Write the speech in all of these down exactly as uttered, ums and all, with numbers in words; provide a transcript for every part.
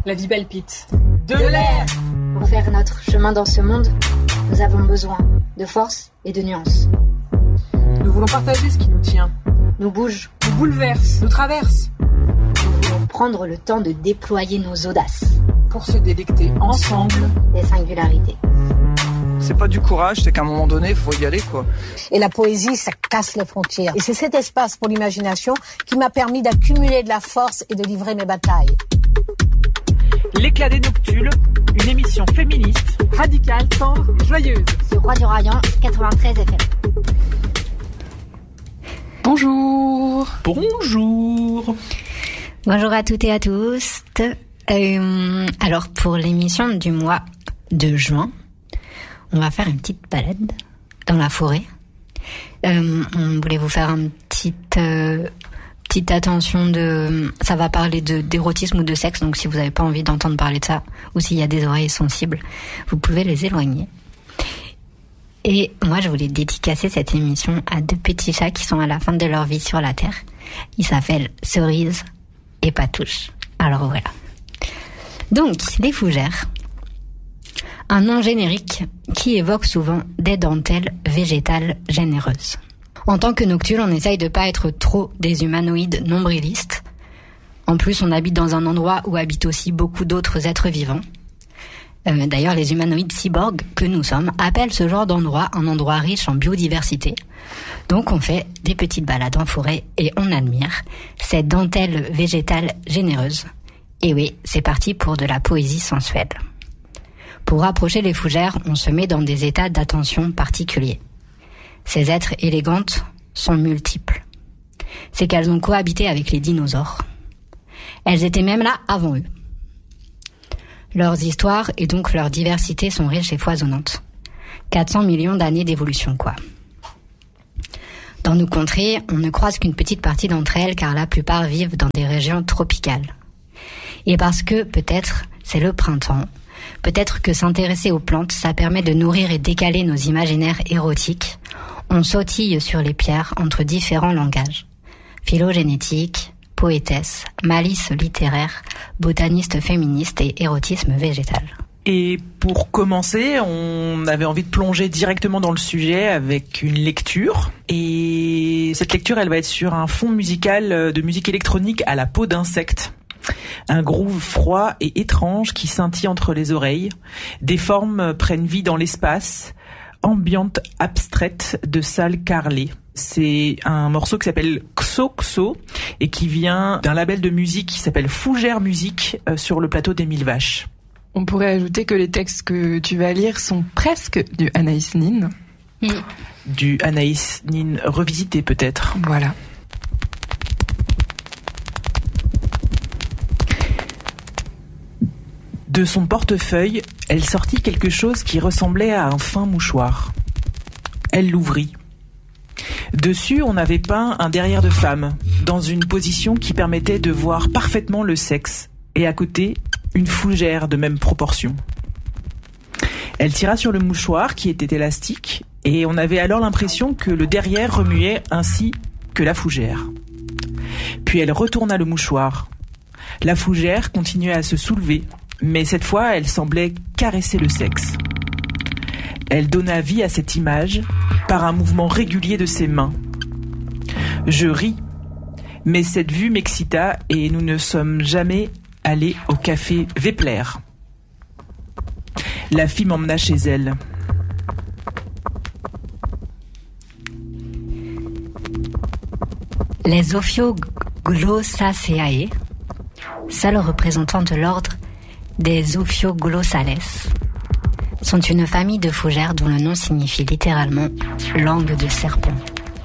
La vie palpite. De, de l'air. Pour faire notre chemin dans ce monde, nous avons besoin de force et de nuances. Nous voulons partager ce qui nous tient. Nous bouge, nous bouleverse, nous traverse. Nous voulons prendre le temps de déployer nos audaces. Pour se délecter ensemble des singularités. C'est pas du courage, c'est qu'à un moment donné, il faut y aller, quoi. Et la poésie, ça casse les frontières. Et c'est cet espace pour l'imagination qui m'a permis d'accumuler de la force et de livrer mes batailles. L'éclat des noctules, une émission féministe, radicale, tendre et joyeuse. Sur Radio Rayon quatre-vingt-treize F M. Bonjour. Bonjour. Bonjour à toutes et à tous. Euh, alors, pour l'émission du mois de juin, on va faire une petite balade dans la forêt. Euh, on voulait vous faire une petite, euh, petite attention de... Ça va parler de, d'érotisme ou de sexe, donc si vous n'avez pas envie d'entendre parler de ça, ou s'il y a des oreilles sensibles, vous pouvez les éloigner. Et moi, je voulais dédicacer cette émission à deux petits chats qui sont à la fin de leur vie sur la Terre. Ils s'appellent Cerise et Patouche. Alors voilà. Donc, les fougères. Un nom générique qui évoque souvent des dentelles végétales généreuses. En tant que noctule, on essaye de pas être trop des humanoïdes nombrilistes. En plus, on habite dans un endroit où habitent aussi beaucoup d'autres êtres vivants. Euh, d'ailleurs, les humanoïdes cyborgs que nous sommes appellent ce genre d'endroit un endroit riche en biodiversité. Donc on fait des petites balades en forêt et on admire cette dentelle végétale généreuse. Et oui, c'est parti pour de la poésie sensuelle. Pour rapprocher les fougères, on se met dans des états d'attention particuliers. Ces êtres élégantes sont multiples. C'est qu'elles ont cohabité avec les dinosaures. Elles étaient même là avant eux. Leurs histoires et donc leur diversité sont riches et foisonnantes. quatre cents millions d'années d'évolution, quoi. Dans nos contrées, on ne croise qu'une petite partie d'entre elles car la plupart vivent dans des régions tropicales. Et parce que, peut-être, c'est le printemps, peut-être que s'intéresser aux plantes, ça permet de nourrir et décaler nos imaginaires érotiques, on sautille sur les pierres entre différents langages. Phylogénétique, poétesse, malice littéraire, botaniste féministe et érotisme végétal. Et pour commencer, on avait envie de plonger directement dans le sujet avec une lecture. Et cette lecture, elle va être sur un fond musical de musique électronique à la peau d'insecte. Un groove froid et étrange qui scintille entre les oreilles. Des formes prennent vie dans l'espace. Ambiante abstraite de salles carrelées. C'est un morceau qui s'appelle Xo Xo et qui vient d'un label de musique qui s'appelle Fougère Musique euh, sur le plateau des Mille Vaches. On pourrait ajouter que les textes que tu vas lire sont presque du Anaïs Nin. Mmh. Du Anaïs Nin revisité peut-être. Voilà. De son portefeuille, elle sortit quelque chose qui ressemblait à un fin mouchoir. Elle l'ouvrit. Dessus, on avait peint un derrière de femme, dans une position qui permettait de voir parfaitement le sexe, et à côté, une fougère de même proportion. Elle tira sur le mouchoir qui était élastique, et on avait alors l'impression que le derrière remuait ainsi que la fougère. Puis elle retourna le mouchoir. La fougère continuait à se soulever, mais cette fois, elle semblait caresser le sexe. Elle donna vie à cette image par un mouvement régulier de ses mains. Je ris, mais cette vue m'excita et nous ne sommes jamais allés au café Vepler. La fille m'emmena chez elle. Les Ophioglossacea, seuls représentants de l'ordre des Ophioglossales, sont une famille de fougères dont le nom signifie littéralement « langue de serpent ».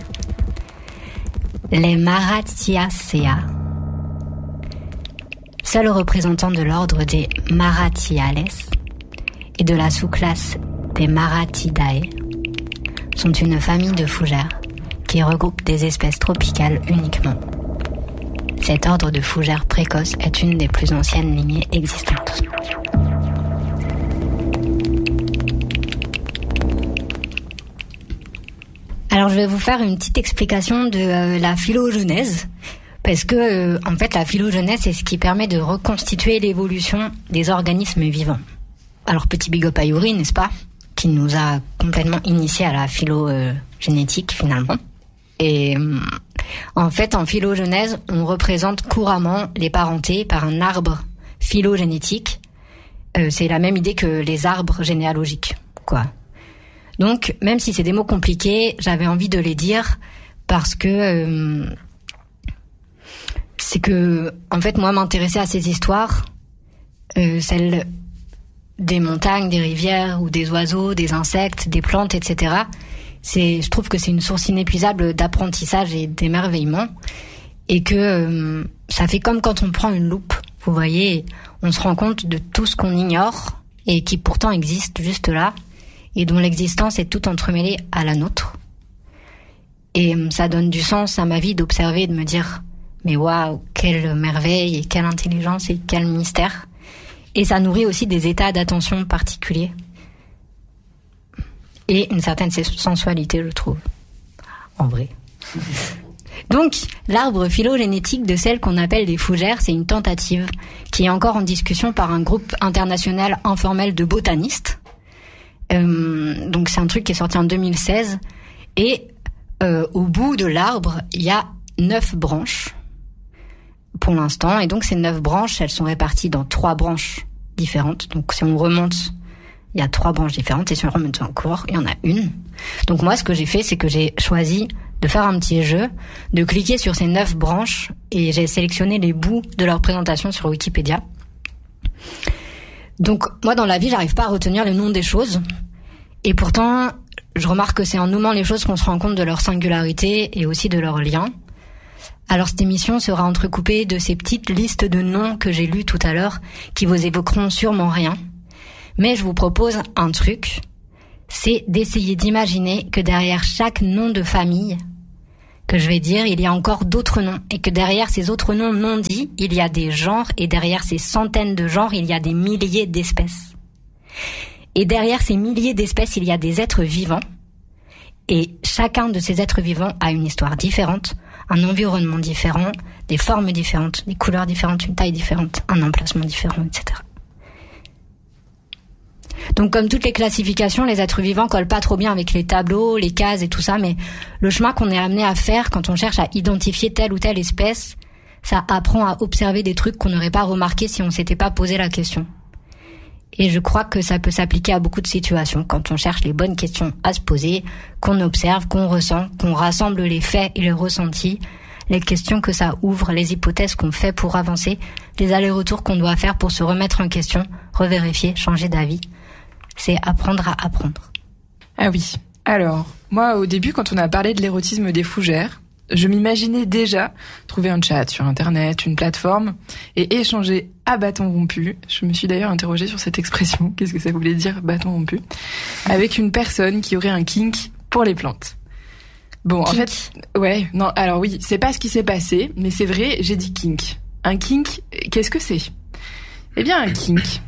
Les Marathiacea, seuls représentants de l'ordre des Marathiales et de la sous-classe des Marathidae, sont une famille de fougères qui regroupe des espèces tropicales uniquement. Cet ordre de fougères précoces est une des plus anciennes lignées existantes. Alors je vais vous faire une petite explication de euh, la phylogenèse, Parce que, euh, en fait, la phylogenèse, c'est ce qui permet de reconstituer l'évolution des organismes vivants. Alors, petit big up à Yuri, n'est-ce pas ? Qui nous a complètement initiés à la phylogénétique, finalement. Et euh, en fait, en phylogenèse, on représente couramment les parentés par un arbre phylogénétique. Euh, c'est la même idée que les arbres généalogiques, quoi. Donc, même si c'est des mots compliqués, j'avais envie de les dire parce que euh, c'est que, en fait, moi, m'intéresser à ces histoires, euh, celles des montagnes, des rivières ou des oiseaux, des insectes, des plantes, et cetera. C'est, je trouve que c'est une source inépuisable d'apprentissage et d'émerveillement, et que euh, ça fait comme quand on prend une loupe. Vous voyez, on se rend compte de tout ce qu'on ignore et qui pourtant existe juste là, et dont l'existence est toute entremêlée à la nôtre. Et euh, ça donne du sens à ma vie d'observer, de me dire, mais waouh, quelle merveille et quelle intelligence et quel mystère. Et ça nourrit aussi des états d'attention particuliers. Et une certaine sensualité, je trouve. En vrai. Donc, l'arbre phylogénétique de celle qu'on appelle les fougères, c'est une tentative qui est encore en discussion par un groupe international informel de botanistes. Euh, donc, c'est un truc qui est sorti en deux mille seize. Et euh, au bout de l'arbre, il y a neuf branches pour l'instant. Et donc, ces neuf branches, elles sont réparties dans trois branches différentes. Donc, si on remonte, il y a trois branches différentes. Et si on remonte encore, il y en a une. Donc, moi, ce que j'ai fait, c'est que j'ai choisi de faire un petit jeu, de cliquer sur ces neuf branches. Et j'ai sélectionné les bouts de leur présentation sur Wikipédia. Donc, moi, dans la vie, j'arrive pas à retenir le nom des choses. Et pourtant, je remarque que c'est en nommant les choses qu'on se rend compte de leur singularité et aussi de leurs liens. Alors cette émission sera entrecoupée de ces petites listes de noms que j'ai lues tout à l'heure, qui vous évoqueront sûrement rien. Mais je vous propose un truc, c'est d'essayer d'imaginer que derrière chaque nom de famille que je vais dire, il y a encore d'autres noms. Et que derrière ces autres noms non dits, il y a des genres, et derrière ces centaines de genres, il y a des milliers d'espèces. Et derrière ces milliers d'espèces, il y a des êtres vivants. Et chacun de ces êtres vivants a une histoire différente, un environnement différent, des formes différentes, des couleurs différentes, une taille différente, un emplacement différent, et cetera. Donc comme toutes les classifications, les êtres vivants collent pas trop bien avec les tableaux, les cases et tout ça, mais le chemin qu'on est amené à faire quand on cherche à identifier telle ou telle espèce, ça apprend à observer des trucs qu'on n'aurait pas remarqués si on s'était pas posé la question. Et je crois que ça peut s'appliquer à beaucoup de situations, quand on cherche les bonnes questions à se poser, qu'on observe, qu'on ressent, qu'on rassemble les faits et les ressentis, les questions que ça ouvre, les hypothèses qu'on fait pour avancer, les allers-retours qu'on doit faire pour se remettre en question, revérifier, changer d'avis. C'est apprendre à apprendre. Ah oui. Alors, moi, au début, quand on a parlé de l'érotisme des fougères, je m'imaginais déjà trouver un chat sur Internet, une plateforme, et échanger à bâton rompu. Je me suis d'ailleurs interrogée sur cette expression, qu'est-ce que ça voulait dire, bâton rompu, avec une personne qui aurait un kink pour les plantes. Bon, kink. En fait, ouais, non, alors oui, c'est pas ce qui s'est passé, mais c'est vrai, j'ai dit kink. Un kink, qu'est-ce que c'est ? Eh bien, un kink,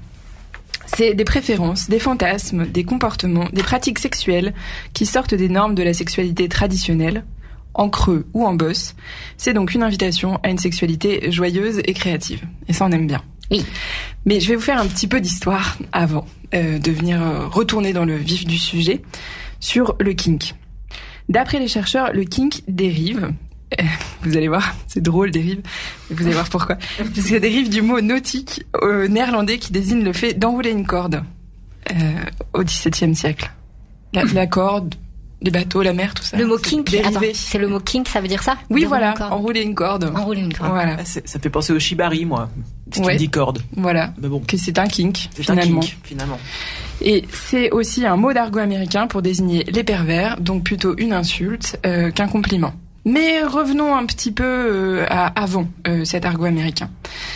c'est des préférences, des fantasmes, des comportements, des pratiques sexuelles qui sortent des normes de la sexualité traditionnelle, en creux ou en bosse. C'est donc une invitation à une sexualité joyeuse et créative. Et ça, on aime bien. Oui. Mais je vais vous faire un petit peu d'histoire avant euh, de venir euh, retourner dans le vif du sujet sur le kink. D'après les chercheurs, le kink dérive, euh, vous allez voir, c'est drôle, dérive, vous allez voir pourquoi, parce que dérive du mot nautique euh, néerlandais qui désigne le fait d'enrouler une corde euh, au dix-septième siècle. La, la corde, les bateaux, la mer, tout ça. Le mot kink, dérivé. attends, c'est le mot kink, ça veut dire ça ? Oui, voilà, enrouler une corde. Enrouler une corde. Voilà. Ah, ça me fait penser au shibari, moi. C'est ouais. qui dit corde. Voilà. Mais bon. Que c'est un kink, c'est finalement. un kink, finalement. Et c'est aussi un mot d'argot américain pour désigner les pervers, donc plutôt une insulte euh, qu'un compliment. Mais revenons un petit peu euh, à avant euh, cet argot américain.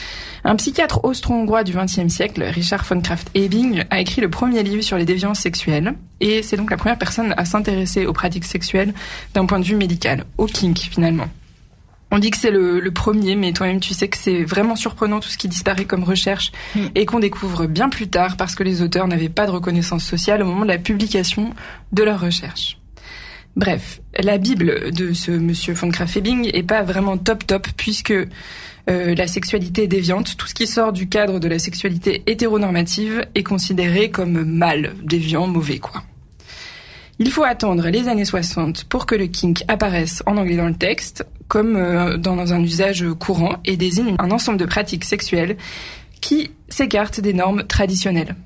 Un psychiatre austro-hongrois du vingtième siècle, Richard von Krafft-Ebing, a écrit le premier livre sur les déviances sexuelles, et c'est donc la première personne à s'intéresser aux pratiques sexuelles d'un point de vue médical, au kink finalement. On dit que c'est le, le premier, mais toi-même tu sais que c'est vraiment surprenant tout ce qui disparaît comme recherche mmh. et qu'on découvre bien plus tard parce que les auteurs n'avaient pas de reconnaissance sociale au moment de la publication de leurs recherches. Bref, la Bible de ce monsieur von Krafft-Ebing est pas vraiment top top puisque euh, la sexualité déviante, tout ce qui sort du cadre de la sexualité hétéronormative est considéré comme mal, déviant, mauvais quoi. Il faut attendre les années soixante pour que le kink apparaisse en anglais dans le texte, comme euh, dans un usage courant, et désigne un ensemble de pratiques sexuelles qui s'écartent des normes traditionnelles.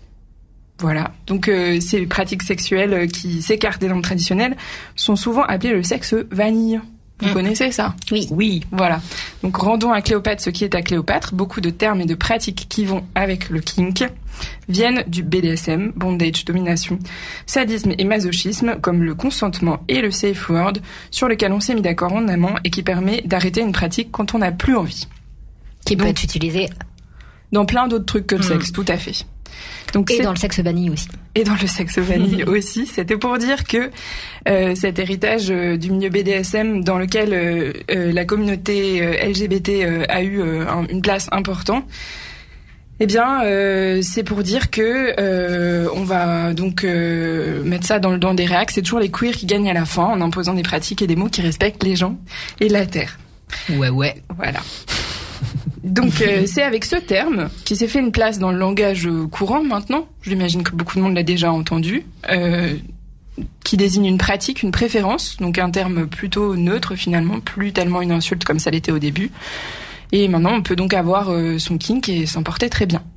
Voilà. Donc euh, ces pratiques sexuelles qui s'écartent des normes traditionnelles sont souvent appelées le sexe vanille. Vous mmh. connaissez ça ? Oui. Oui. Voilà. Donc rendons à Cléopâtre ce qui est à Cléopâtre. Beaucoup de termes et de pratiques qui vont avec le kink viennent du B D S M, bondage, domination, sadisme et masochisme, comme le consentement et le safe word, sur lequel on s'est mis d'accord en amont et qui permet d'arrêter une pratique quand on n'a plus envie. Qui Donc, peut être utilisé dans plein d'autres trucs que le mmh. sexe, tout à fait. Donc et c'est... dans le sexe vanille aussi. Et dans le sexe vanille aussi. C'était pour dire que euh, cet héritage euh, du milieu B D S M dans lequel euh, euh, la communauté euh, L G B T euh, a eu euh, un, une place importante, eh bien, euh, c'est pour dire que euh, on va donc euh, mettre ça dans, dans des réacs. C'est toujours les queers qui gagnent à la fin en imposant des pratiques et des mots qui respectent les gens et la terre. Ouais, ouais. Voilà. Donc euh, c'est avec ce terme qui s'est fait une place dans le langage courant maintenant, je l'imagine que beaucoup de monde l'a déjà entendu, euh, qui désigne une pratique, une préférence, donc un terme plutôt neutre finalement, plus tellement une insulte comme ça l'était au début. Et maintenant on peut donc avoir euh, son kink et s'en porter très bien.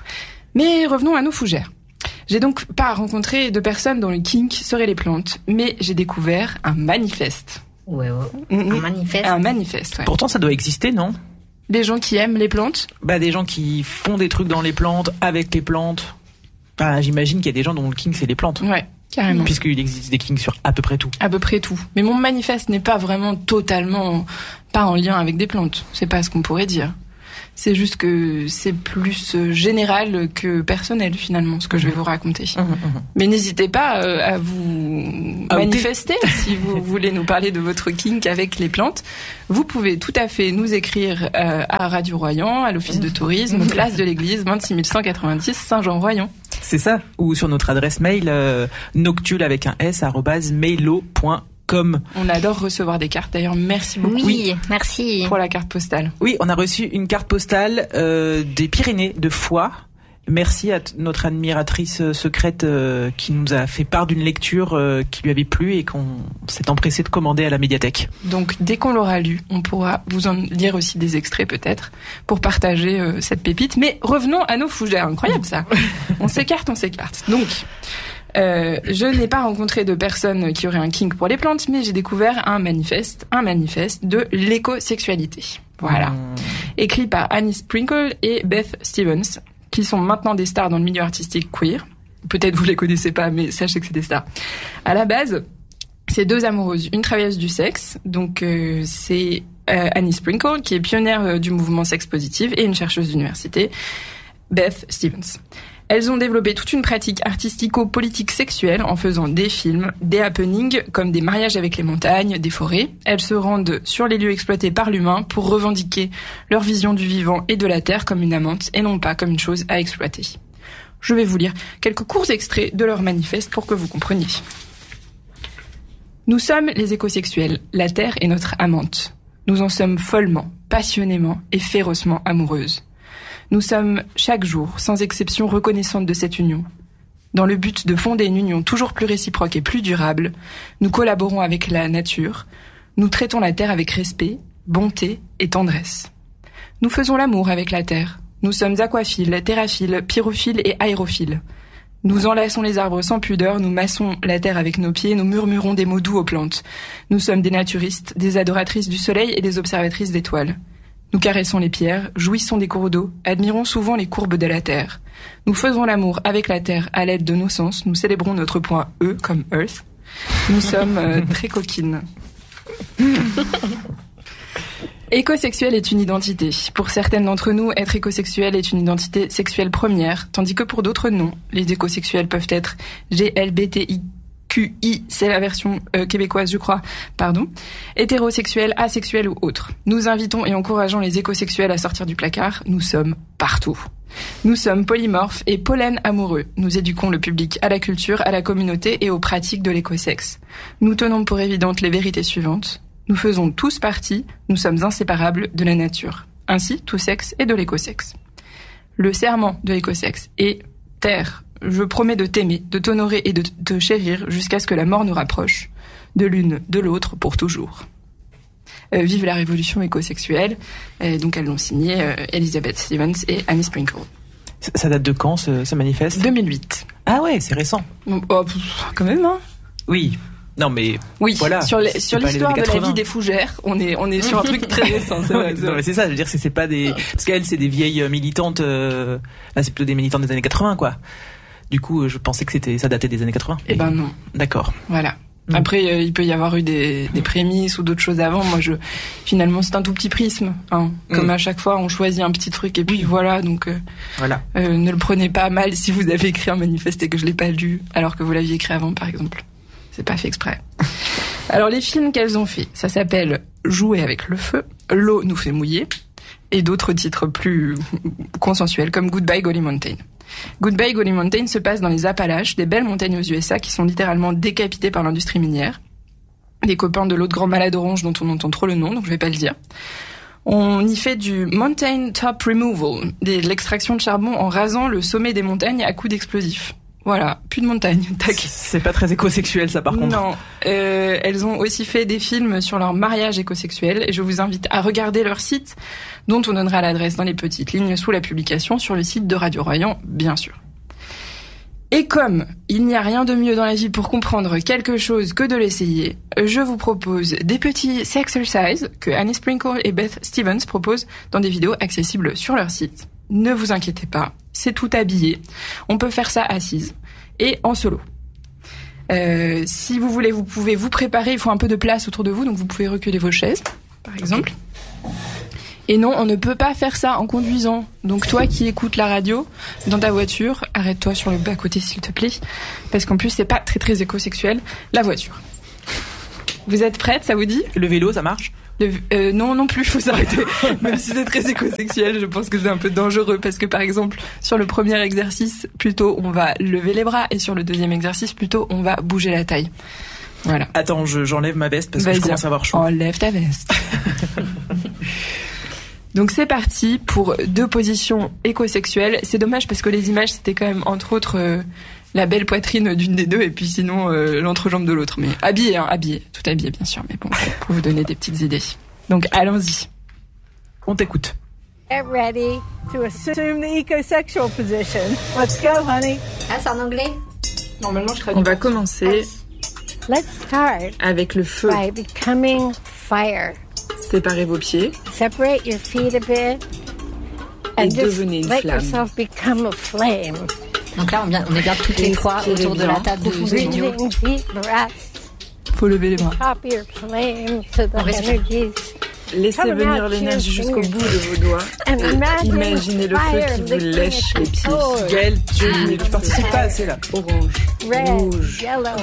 Mais revenons à nos fougères. J'ai donc pas rencontré de personnes dont le kink serait les plantes, mais j'ai découvert un manifeste. Ouais, ouais. Mmh, un manifeste. Un manifeste, ouais. Pourtant, ça doit exister, non ? Des gens qui aiment les plantes ? Bah, des gens qui font des trucs dans les plantes, avec les plantes. Bah, j'imagine qu'il y a des gens dont le kink, c'est les plantes. Ouais, carrément. Puisqu'il existe des kinks sur à peu près tout. À peu près tout. Mais mon manifeste n'est pas vraiment totalement pas en lien avec des plantes. C'est pas ce qu'on pourrait dire. C'est juste que c'est plus général que personnel, finalement, ce que je vais vous raconter. Mmh, mmh. Mais n'hésitez pas euh, à vous ah, manifester si vous voulez nous parler de votre kink avec les plantes. Vous pouvez tout à fait nous écrire euh, à Radio Royan, à l'Office de tourisme, place de l'Église, vingt-six mille cent quatre-vingt-dix, Saint-Jean-Royan. C'est ça. Ou sur notre adresse mail, euh, noctule avec un s, arrobase, mailo point com. Comme. On adore recevoir des cartes. D'ailleurs, merci beaucoup. Oui, merci. Pour la carte postale. Oui, on a reçu une carte postale euh, des Pyrénées, de Foix. Merci à t- notre admiratrice euh, secrète euh, qui nous a fait part d'une lecture euh, qui lui avait plu et qu'on s'est empressé de commander à la médiathèque. Donc, dès qu'on l'aura lu, on pourra vous en lire aussi des extraits peut-être pour partager euh, cette pépite. Mais revenons à nos fougères. Incroyable ça. On s'écarte, on s'écarte. Donc... Euh, je n'ai pas rencontré de personnes qui auraient un kink pour les plantes, mais j'ai découvert un manifeste, un manifeste de l'écosexualité. Voilà. Mmh. Écrit par Annie Sprinkle et Beth Stevens, qui sont maintenant des stars dans le milieu artistique queer. Peut-être vous les connaissez pas, mais sachez que c'est des stars. À la base, c'est deux amoureuses, une travailleuse du sexe, donc euh, c'est euh, Annie Sprinkle, qui est pionnière euh, du mouvement sexe positive, et une chercheuse d'université, Beth Stevens. Elles ont développé toute une pratique artistico-politique sexuelle en faisant des films, des happenings comme des mariages avec les montagnes, des forêts. Elles se rendent sur les lieux exploités par l'humain pour revendiquer leur vision du vivant et de la terre comme une amante et non pas comme une chose à exploiter. Je vais vous lire quelques courts extraits de leur manifeste pour que vous compreniez. Nous sommes les écosexuels, la terre est notre amante. Nous en sommes follement, passionnément et férocement amoureuses. Nous sommes chaque jour, sans exception, reconnaissantes de cette union. Dans le but de fonder une union toujours plus réciproque et plus durable, nous collaborons avec la nature, nous traitons la terre avec respect, bonté et tendresse. Nous faisons l'amour avec la terre. Nous sommes aquaphiles, terraphiles, pyrophiles et aérophiles. Nous enlaçons les arbres sans pudeur, nous massons la terre avec nos pieds, nous murmurons des mots doux aux plantes. Nous sommes des naturistes, des adoratrices du soleil et des observatrices d'étoiles. Nous caressons les pierres, jouissons des cours d'eau, admirons souvent les courbes de la terre. Nous faisons l'amour avec la terre à l'aide de nos sens, nous célébrons notre point E comme Earth. Nous sommes euh, très coquines. Écosexuel est une identité. Pour certaines d'entre nous, être écosexuel est une identité sexuelle première, tandis que pour d'autres, non. Les écosexuels peuvent être G L B T I Q I, c'est la version euh, québécoise, je crois, pardon, hétérosexuels, asexuels ou autres. Nous invitons et encourageons les écosexuels à sortir du placard. Nous sommes partout. Nous sommes polymorphes et pollen amoureux. Nous éduquons le public à la culture, à la communauté et aux pratiques de l'écosexe. Nous tenons pour évidentes les vérités suivantes. Nous faisons tous partie, nous sommes inséparables de la nature. Ainsi, tout sexe est de l'écosexe. Le serment de l'écosexe est terre. Je promets de t'aimer, de t'honorer et de te chérir jusqu'à ce que la mort nous rapproche, de l'une, de l'autre, pour toujours. Euh, vive la révolution écosexuelle. Euh, donc elles l'ont signé euh, Elizabeth Stevens et Annie Sprinkle. Ça date de quand ce, ce manifeste ? deux mille huit. Ah ouais, c'est récent. Oh, pff, quand même, hein. Oui. Non mais oui, voilà, sur, les, sur l'histoire de la vie des fougères, on est on est sur un truc très récent. C'est vrai, c'est, non, mais c'est ça, je veux dire, c'est, c'est pas des parce qu'elles c'est des vieilles militantes. Euh... Là, c'est plutôt des militantes des années quatre-vingts, quoi. Du coup, je pensais que c'était ça datait des années quatre-vingts. Eh ben non. D'accord. Voilà. Après, euh, il peut y avoir eu des, des prémices ou d'autres choses avant. Moi, je finalement, c'est un tout petit prisme. Hein. Comme mm. à chaque fois, on choisit un petit truc et puis voilà. Donc, euh, voilà. Euh, ne le prenez pas mal si vous avez écrit un manifeste et que je l'ai pas lu, alors que vous l'aviez écrit avant, par exemple. C'est pas fait exprès. Alors, les films qu'elles ont fait, ça s'appelle Jouer avec le feu, L'eau nous fait mouiller, et d'autres titres plus consensuels comme Goodbye Golly Mountain. Goodbye Golly Mountain se passe dans les Appalaches, des belles montagnes aux U S A qui sont littéralement décapitées par l'industrie minière. Des copains de l'autre grand malade orange dont on entend trop le nom, donc je vais pas le dire. On y fait du mountain top removal, de l'extraction de charbon en rasant le sommet des montagnes à coups d'explosifs. Voilà, plus de montagne. Tac. C'est pas très écosexuel, ça, par contre. Non. Euh, elles ont aussi fait des films sur leur mariage écosexuel et je vous invite à regarder leur site, dont on donnera l'adresse dans les petites lignes sous la publication sur le site de Radio Royan, bien sûr. Et comme il n'y a rien de mieux dans la vie pour comprendre quelque chose que de l'essayer, je vous propose des petits sexercises que Annie Sprinkle et Beth Stevens proposent dans des vidéos accessibles sur leur site. Ne vous inquiétez pas, c'est tout habillé. On peut faire ça assise et en solo. Euh, si vous voulez, vous pouvez vous préparer. Il faut un peu de place autour de vous, donc vous pouvez reculer vos chaises, par exemple. Et non, on ne peut pas faire ça en conduisant. Donc toi qui écoutes la radio dans ta voiture, arrête-toi sur le bas-côté s'il te plaît, parce qu'en plus c'est pas très très écosexuel, la voiture. Vous êtes prêtes, ça vous dit ? Le vélo, ça marche ? Le, euh, non, non plus, faut s'arrêter. Même si c'est très écosexuel, je pense que c'est un peu dangereux parce que par exemple, sur le premier exercice, plutôt on va lever les bras et sur le deuxième exercice, plutôt on va bouger la taille. Voilà. Attends, je, j'enlève ma veste parce Vas-y, que je commence à avoir chaud. Enlève ta veste. Donc c'est parti pour deux positions écosexuelles. C'est dommage parce que les images c'était quand même entre autres euh, la belle poitrine d'une des deux et puis sinon euh, l'entrejambe de l'autre. Mais habillé, hein, habillé, tout habillé bien sûr. Mais bon, pour vous donner des petites idées. Donc allons-y. On t'écoute. Get ready to assume the ecosexual position. Let's go, honey. Ah, c'est en anglais? Normalement, je traduis. On va commencer. Let's start avec le feu. By becoming fire. Séparez vos pieds. Separate your feet a bit. Et And devenez une let flamme. yourself become a flame. Donc là, on, vient, on est bien toutes les trois autour de la table de studio. Faut lever les bras. Top your flame so the energies. Laissez venir l'énergie jusqu'au bout de vos doigts. Et imaginez le feu qui vous lèche les pieds. Gaëlle, tu, tu participes pas assez là. Orange, Red, rouge, yellow.